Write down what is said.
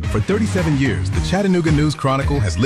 For 37 years, the Chattanooga News Chronicle has